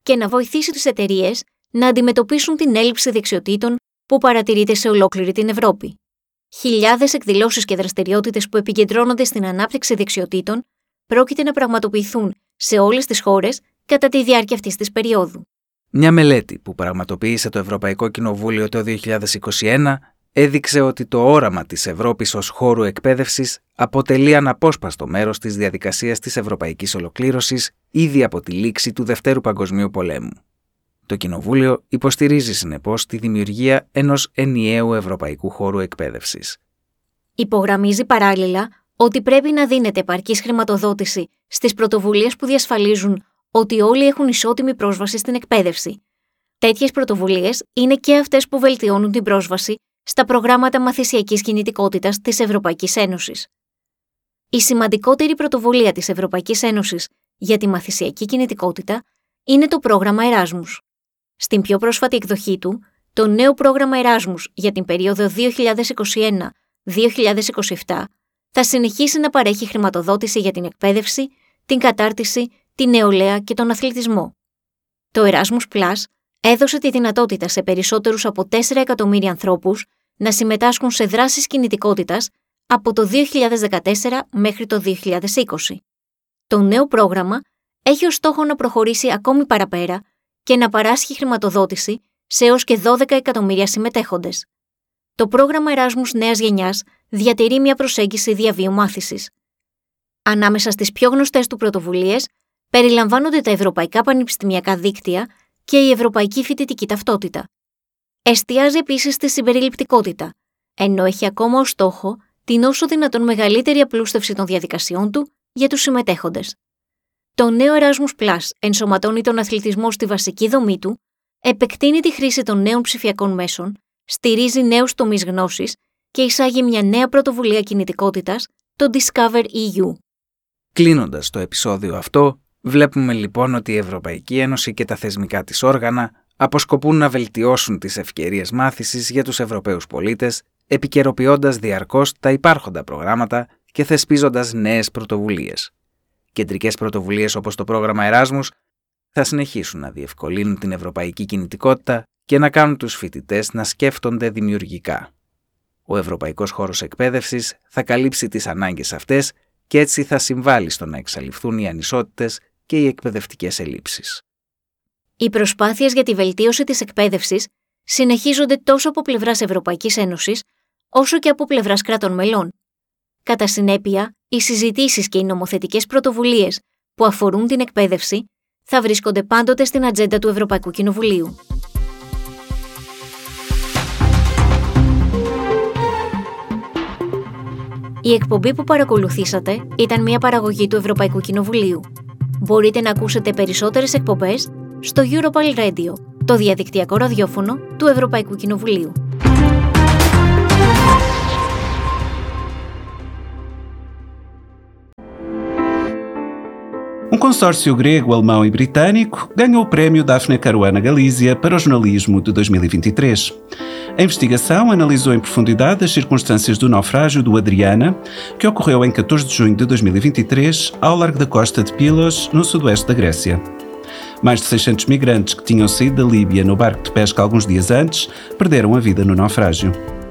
και να βοηθήσει τις εταιρείες να αντιμετωπίσουν την έλλειψη δεξιοτήτων που παρατηρείται σε ολόκληρη την Ευρώπη. Χιλιάδες εκδηλώσεις και δραστηριότητες που επικεντρώνονται στην ανάπτυξη δεξιοτήτων πρόκειται να πραγματοποιηθούν σε όλες τις χώρες κατά τη διάρκεια αυτής της περίοδου. Μια μελέτη που πραγματοποίησε το Ευρωπαϊκό Κοινοβούλιο το 2021 έδειξε ότι το όραμα της Ευρώπης ως χώρου εκπαίδευσης αποτελεί αναπόσπαστο μέρος της διαδικασίας της ευρωπαϊκής ολοκλήρωσης ήδη από τη λήξη του Δευτέρου Παγκοσμίου Πολέμου. Το Κοινοβούλιο υποστηρίζει συνεπώς τη δημιουργία ενός ενιαίου ευρωπαϊκού χώρου εκπαίδευσης. Υπογραμμίζει παράλληλα ότι πρέπει να δίνεται επαρκής χρηματοδότηση στις πρωτοβουλίες που διασφαλίζουν ότι όλοι έχουν ισότιμη πρόσβαση στην εκπαίδευση. Τέτοιες πρωτοβουλίες είναι και αυτές που βελτιώνουν την πρόσβαση στα προγράμματα μαθησιακής κινητικότητας της Ευρωπαϊκής Ένωσης. Η σημαντικότερη πρωτοβουλία της Ευρωπαϊκής Ένωσης για τη μαθησιακή κινητικότητα είναι το πρόγραμμα Εράσμους. Στην πιο πρόσφατη εκδοχή του, το νέο πρόγραμμα Εράσμους για την περίοδο 2021-2027 θα συνεχίσει να παρέχει χρηματοδότηση για την εκπαίδευση, την κατάρτιση, την νεολαία και τον αθλητισμό. Το Erasmus Plus έδωσε τη δυνατότητα σε περισσότερους από 4 εκατομμύρια ανθρώπους να συμμετάσχουν σε δράσεις κινητικότητας από το 2014 μέχρι το 2020. Το νέο πρόγραμμα έχει ως στόχο να προχωρήσει ακόμη παραπέρα και να παράσχει χρηματοδότηση σε έως και 12 εκατομμύρια συμμετέχοντες. Το πρόγραμμα Εράσμους νέας γενιάς διατηρεί μια προσέγγιση διαβίου μάθησης. Ανάμεσα στις πιο γνωστές του πρωτοβουλίες περιλαμβάνονται τα ευρωπαϊκά πανεπιστημιακά δίκτυα και η ευρωπαϊκή φοιτητική ταυτότητα. Εστιάζει επίσης στη συμπεριληπτικότητα, ενώ έχει ακόμα ως στόχο την όσο δυνατόν μεγαλύτερη απλούστευση των διαδικασιών του για τους συμμετέχοντες. Το νέο Erasmus Plus ενσωματώνει τον αθλητισμό στη βασική δομή του, επεκτείνει τη χρήση των νέων ψηφιακών μέσων, στηρίζει νέους τομείς γνώσης και εισάγει μια νέα πρωτοβουλία κινητικότητας, το Discover EU. Κλείνοντας το επεισόδιο αυτό, βλέπουμε λοιπόν ότι η Ευρωπαϊκή Ένωση και τα θεσμικά της όργανα αποσκοπούν να βελτιώσουν τις ευκαιρίες μάθησης για τους Ευρωπαίους πολίτες, επικαιροποιώντας διαρκώς τα υπάρχοντα προγράμματα και θεσπίζοντας νέες πρωτοβουλίες. Κεντρικές πρωτοβουλίες όπως το πρόγραμμα Εράσμους θα συνεχίσουν να διευκολύνουν την ευρωπαϊκή κινητικότητα και να κάνουν τους φοιτητές να σκέφτονται δημιουργικά. Ο ευρωπαϊκός χώρος εκπαίδευσης θα καλύψει τις ανάγκες αυτές και έτσι θα συμβάλλει στο να εξαλειφθούν οι ανισότητες και οι εκπαιδευτικές ελλείψεις. Οι προσπάθειες για τη βελτίωση της εκπαίδευσης συνεχίζονται τόσο από πλευράς Ευρωπαϊκής Ένωσης, όσο και από πλευράς κρατών μελών. Κατά συνέπεια, οι συζητήσεις και οι νομοθετικές πρωτοβουλίες που αφορούν την εκπαίδευση θα βρίσκονται πάντοτε στην ατζέντα του Ευρωπαϊκού Κοινοβουλίου. Η εκπομπή που παρακολουθήσατε ήταν μια παραγωγή του Ευρωπαϊκού Κοινοβουλίου. Μπορείτε να ακούσετε περισσότερες εκπομπές στο Europal Radio, το διαδικτυακό ραδιόφωνο του Ευρωπαϊκού Κοινοβουλίου. Um consórcio grego, alemão e britânico ganhou o prémio Daphne Caruana Galizia para o jornalismo de 2023. A investigação analisou em profundidade as circunstâncias do naufrágio do Adriana, que ocorreu em 14 de junho de 2023 ao largo da costa de Pylos, no sudoeste da Grécia. Mais de 600 migrantes que tinham saído da Líbia no barco de pesca alguns dias antes perderam a vida no naufrágio.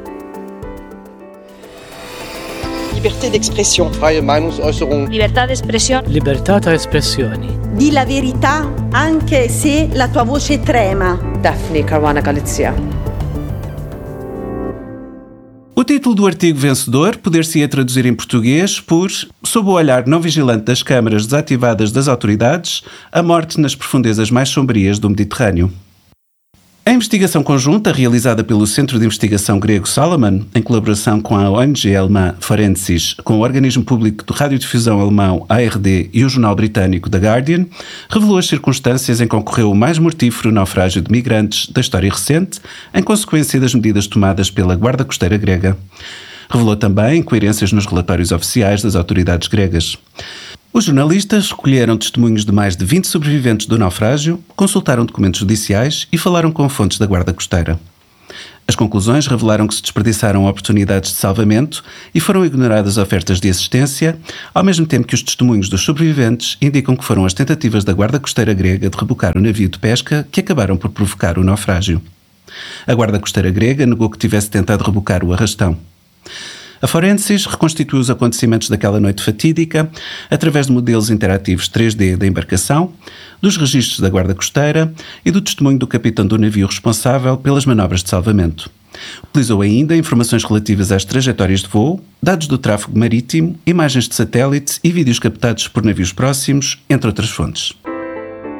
Libertà d'espressione. Freie Meinungsäußerung. Libertà d'espressione. Libertà tra espressioni. Di la verità anche se la tua voce trema. Daphne Caruana Galizia. O título do artigo vencedor poder-se-ia traduzir em português por Sob o olhar não vigilante das câmaras desativadas das autoridades, a morte nas profundezas mais sombrias do Mediterrâneo. A investigação conjunta, realizada pelo Centro de Investigação Grego Salomon, em colaboração com a ONG alemã Forensis, com o organismo público de radiodifusão alemão ARD e o jornal britânico The Guardian, revelou as circunstâncias em que ocorreu o mais mortífero naufrágio de migrantes da história recente, em consequência das medidas tomadas pela Guarda Costeira grega. Revelou também incoerências nos relatórios oficiais das autoridades gregas. Os jornalistas recolheram testemunhos de mais de 20 sobreviventes do naufrágio, consultaram documentos judiciais e falaram com fontes da Guarda Costeira. As conclusões revelaram que se desperdiçaram oportunidades de salvamento e foram ignoradas ofertas de assistência, ao mesmo tempo que os testemunhos dos sobreviventes indicam que foram as tentativas da Guarda Costeira grega de rebocar o navio de pesca que acabaram por provocar o naufrágio. A Guarda Costeira grega negou que tivesse tentado rebocar o arrastão. A Forensis reconstituiu os acontecimentos daquela noite fatídica através de modelos interativos 3D da embarcação, dos registros da Guarda Costeira e do testemunho do capitão do navio responsável pelas manobras de salvamento. Utilizou ainda informações relativas às trajetórias de voo, dados do tráfego marítimo, imagens de satélites e vídeos captados por navios próximos, entre outras fontes.